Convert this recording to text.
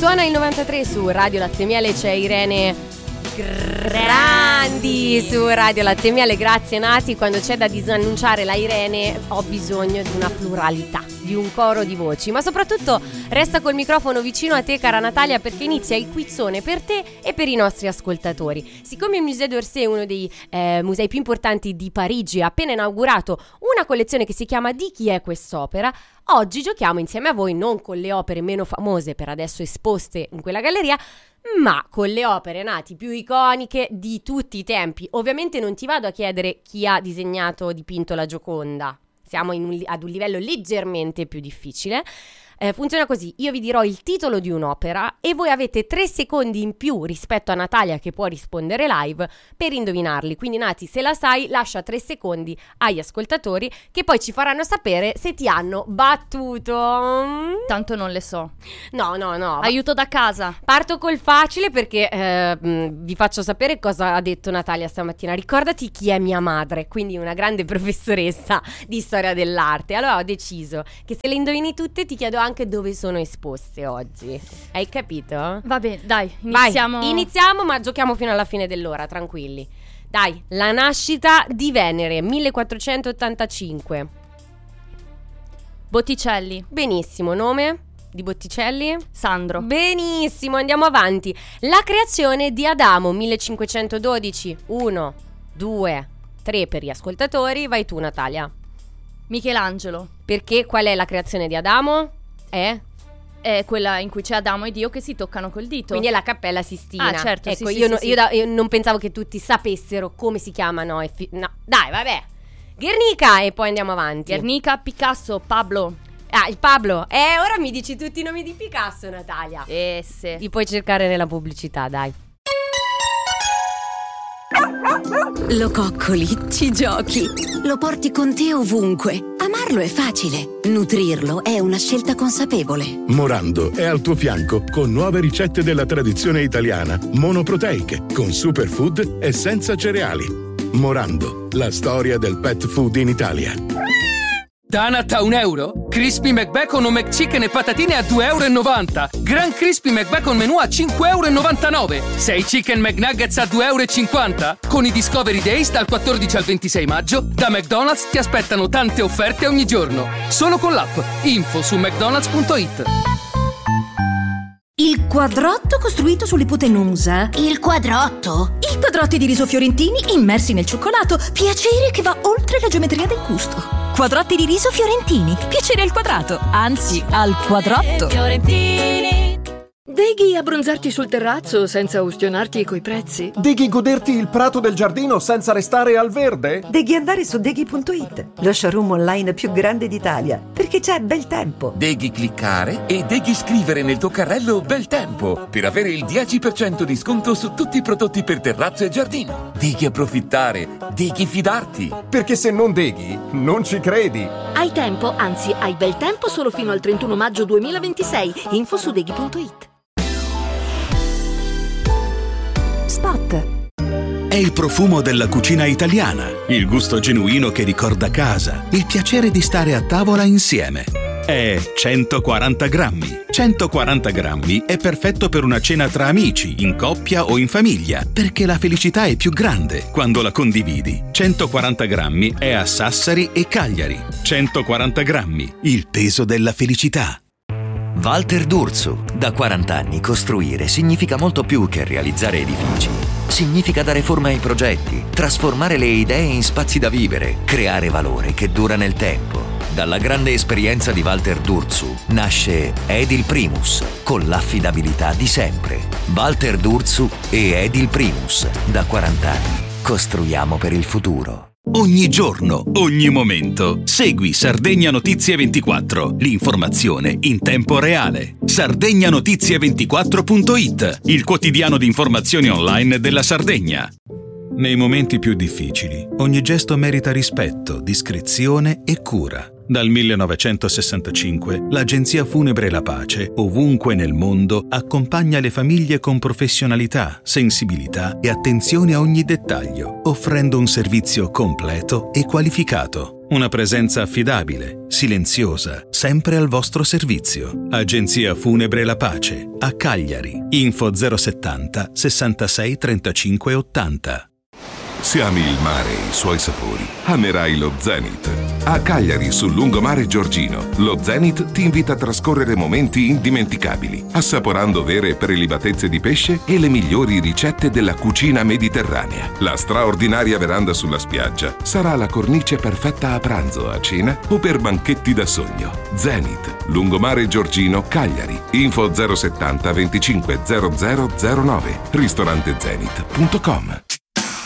Suona il 93 su Radio Latte e Miele, c'è Irene Grandi su Radio Latte e Miele. Grazie Nati, quando c'è da disannunciare la Irene ho bisogno di una pluralità, di un coro di voci, ma soprattutto resta col microfono vicino a te cara Natalia, perché inizia il quizzone per te e per i nostri ascoltatori. Siccome il Musée d'Orsay è uno dei musei più importanti di Parigi, ha appena inaugurato una collezione che si chiama Di chi è quest'opera, oggi giochiamo insieme a voi non con le opere meno famose per adesso esposte in quella galleria, ma con le opere Nati più iconiche di tutti i tempi. Ovviamente non ti vado a chiedere chi ha disegnato o dipinto la Gioconda, siamo ad un livello leggermente più difficile. Funziona così: io vi dirò il titolo di un'opera e voi avete 3 secondi in più rispetto a Natalia, che può rispondere live, per indovinarli. Quindi Nati, se la sai, lascia 3 secondi agli ascoltatori, che poi ci faranno sapere se ti hanno battuto. Tanto non le so. No. Aiuto da casa. Parto col facile perché vi faccio sapere cosa ha detto Natalia stamattina. Ricordati chi è mia madre, quindi una grande professoressa di storia dell'arte. Allora ho deciso che se le indovini tutte ti chiedo anche dove sono esposte oggi. Hai capito? Va bene, dai, iniziamo. Vai, iniziamo, ma giochiamo fino alla fine dell'ora, tranquilli. Dai, la nascita di Venere, 1485. Botticelli. Benissimo, nome di Botticelli? Sandro. Benissimo, andiamo avanti. La creazione di Adamo, 1512. 1, 2, 3 per gli ascoltatori. Vai tu Natalia. Michelangelo. Perché qual è la creazione di Adamo? È quella in cui c'è Adamo e Dio che si toccano col dito. Quindi è la Cappella Sistina. Ah certo, ecco, sì, io non pensavo che tutti sapessero come si chiamano. No, dai, vabbè. Guernica e poi andiamo avanti. Guernica, Picasso, Pablo. Ah, il Pablo. Ora mi dici tutti i nomi di Picasso, Natalia. Sì. Li puoi cercare nella pubblicità, dai. Lo coccoli, ci giochi, lo porti con te ovunque. Amarlo è facile, nutrirlo è una scelta consapevole. Morando è al tuo fianco con nuove ricette della tradizione italiana, monoproteiche, con superfood e senza cereali. Morando, la storia del pet food in Italia. Danat a €1, Crispy McBacon o McChicken e patatine a €2,90. Gran Crispy McBacon menù a €5,99. 6 Chicken McNuggets a €2,50. Con i Discovery Days dal 14 al 26 maggio, da McDonald's ti aspettano tante offerte ogni giorno. Solo con l'app. Info su mcdonalds.it. Il quadrotto costruito sull'ipotenusa. Il quadrotto? I quadrotti di riso fiorentini immersi nel cioccolato. Piacere che va oltre la geometria del gusto. Quadrotti di riso fiorentini. Piacere al quadrato, anzi al quadrotto. Fiorentini. Deghi abbronzarti sul terrazzo senza ustionarti coi prezzi? Deghi goderti il prato del giardino senza restare al verde? Deghi andare su deghi.it, lo showroom online più grande d'Italia, perché c'è bel tempo. Deghi cliccare e deghi scrivere nel tuo carrello bel tempo per avere il 10% di sconto su tutti i prodotti per terrazzo e giardino. Deghi approfittare, deghi fidarti. Perché se non deghi, non ci credi. Hai tempo, anzi hai bel tempo solo fino al 31 maggio 2026. Info su deghi.it. Spot. È il profumo della cucina italiana, il gusto genuino che ricorda casa, il piacere di stare a tavola insieme. È 140 grammi. 140 grammi è perfetto per una cena tra amici, in coppia o in famiglia, perché la felicità è più grande quando la condividi. 140 grammi è a Sassari e Cagliari. 140 grammi, il peso della felicità. Walter D'Urso. Da 40 anni costruire significa molto più che realizzare edifici. Significa dare forma ai progetti, trasformare le idee in spazi da vivere, creare valore che dura nel tempo. Dalla grande esperienza di Walter D'Urso nasce Edil Primus, con l'affidabilità di sempre. Walter D'Urso e Edil Primus. Da 40 anni costruiamo per il futuro. Ogni giorno, ogni momento. Segui Sardegna Notizie 24, l'informazione in tempo reale. Sardegnanotizie24.it, il quotidiano di informazioni online della Sardegna. Nei momenti più difficili, ogni gesto merita rispetto, discrezione e cura. Dal 1965, l'Agenzia Funebre La Pace, ovunque nel mondo, accompagna le famiglie con professionalità, sensibilità e attenzione a ogni dettaglio, offrendo un servizio completo e qualificato. Una presenza affidabile, silenziosa, sempre al vostro servizio. Agenzia Funebre La Pace, a Cagliari. Info 070 66 35 80. Se ami il mare e i suoi sapori, amerai lo Zenith. A Cagliari, sul lungomare Giorgino, lo Zenith ti invita a trascorrere momenti indimenticabili, assaporando vere e prelibatezze di pesce e le migliori ricette della cucina mediterranea. La straordinaria veranda sulla spiaggia sarà la cornice perfetta a pranzo, a cena o per banchetti da sogno. Zenith, lungomare Giorgino, Cagliari. Info 070 25 0009. ristorantezenith.com.